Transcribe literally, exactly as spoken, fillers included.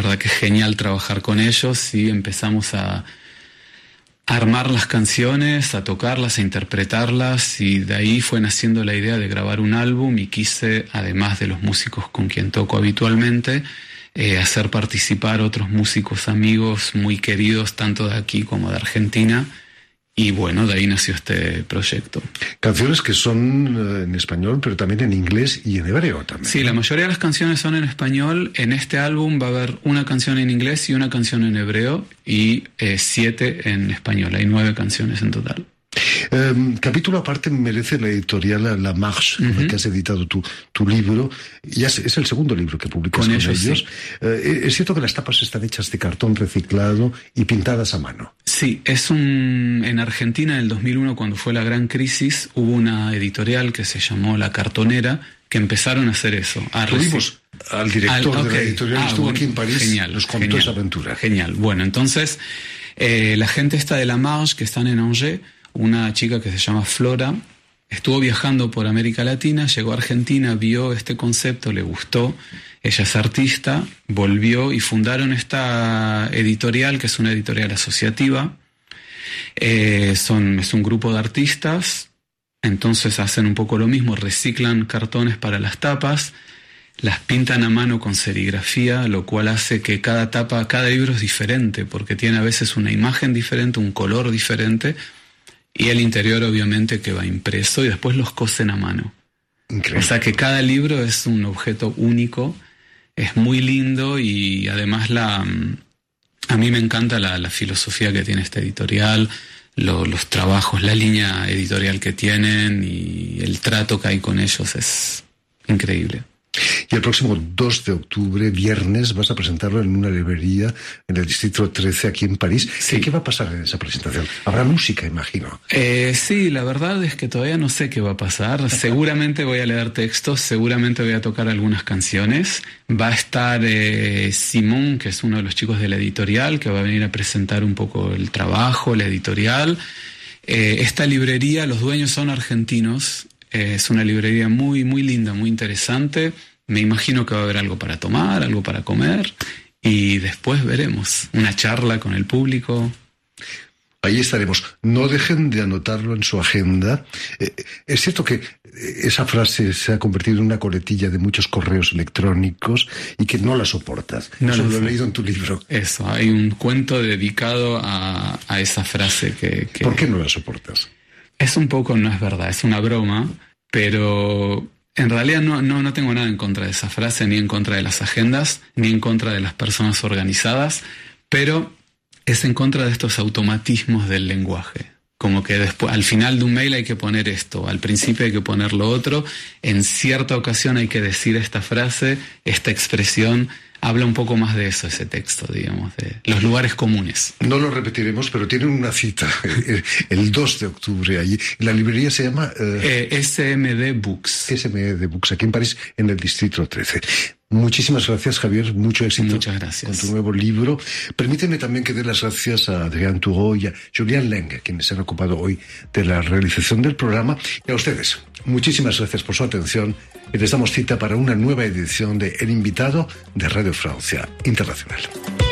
verdad que es genial trabajar con ellos y empezamos a armar las canciones, a tocarlas, a interpretarlas, y de ahí fue naciendo la idea de grabar un álbum, y quise, además de los músicos con quien toco habitualmente, eh, hacer participar otros músicos amigos muy queridos, tanto de aquí como de Argentina, y bueno, de ahí nació este proyecto. Canciones que son uh, en español, pero también en inglés y en hebreo también. Sí, la mayoría de las canciones son en español. En este álbum va a haber una canción en inglés y una canción en hebreo, y eh, siete en español. Hay nueve canciones en total. Um, capítulo aparte merece la editorial La Marche, uh-huh, con la que has editado tu, tu libro. Ya es, es el segundo libro que publicas con, con ellos. ellos. Sí. Uh, es cierto que las tapas están hechas de cartón reciclado y pintadas a mano. Sí, es un... En Argentina, en el dos mil uno, cuando fue la gran crisis, hubo una editorial que se llamó La Cartonera, que empezaron a hacer eso. A Tuvimos al director al, okay. de la editorial, ah, estuvo bueno, aquí en París, genial, nos contó genial, esa aventura. Genial. Bueno, entonces, eh, la gente esta de La Marche, que están en Angers, una chica que se llama Flora, estuvo viajando por América Latina, llegó a Argentina, vio este concepto, le gustó, ella es artista, volvió y fundaron esta editorial, que es una editorial asociativa. Eh, son, es un grupo de artistas, entonces hacen un poco lo mismo, reciclan cartones para las tapas, las pintan a mano con serigrafía, lo cual hace que cada tapa, cada libro es diferente, porque tiene a veces una imagen diferente, un color diferente, y el interior obviamente que va impreso, y después los cosen a mano. Increíble. O sea que cada libro es un objeto único, es muy lindo, y además la a mí me encanta la, la filosofía que tiene esta editorial, lo, los trabajos, la línea editorial que tienen y el trato que hay con ellos es increíble. Y el próximo dos de octubre, viernes, vas a presentarlo en una librería en el Distrito trece, aquí en París. Sí. ¿Qué va a pasar en esa presentación? Habrá música, imagino. Eh, sí, la verdad es que todavía no sé qué va a pasar. Seguramente voy a leer textos, seguramente voy a tocar algunas canciones. Va a estar eh, Simón, que es uno de los chicos de la editorial, que va a venir a presentar un poco el trabajo, la editorial. Eh, esta librería, los dueños son argentinos. Es una librería muy, muy linda, muy interesante. Me imagino que va a haber algo para tomar, algo para comer, y después veremos una charla con el público. Ahí estaremos. No dejen de anotarlo en su agenda. Eh, es cierto que esa frase se ha convertido en una coletilla de muchos correos electrónicos y que no la soportas. No Eso lo lo he sé. leído en tu libro. Eso, hay un cuento dedicado a, a esa frase que, que... ¿Por qué no la soportas? Es un poco, no es verdad, es una broma, pero en realidad no, no, no tengo nada en contra de esa frase, ni en contra de las agendas, ni en contra de las personas organizadas, pero es en contra de estos automatismos del lenguaje. Como que después, al final de un mail hay que poner esto, al principio hay que poner lo otro, en cierta ocasión hay que decir esta frase, esta expresión. Habla un poco más de eso, ese texto, digamos, de los lugares comunes. No lo repetiremos, pero tienen una cita el, el dos de octubre allí. La librería se llama... Uh, eh, S M D Books. S M D Books, aquí en París, en el Distrito trece. Muchísimas gracias, Javier. Mucho éxito. Muchas gracias. Con tu nuevo libro. Permíteme también que dé las gracias a Adrián Turó y a Julián Leng, quienes se han ocupado hoy de la realización del programa. Y a ustedes, muchísimas gracias por su atención. Y les damos cita para una nueva edición de El Invitado de Radio Francia Internacional.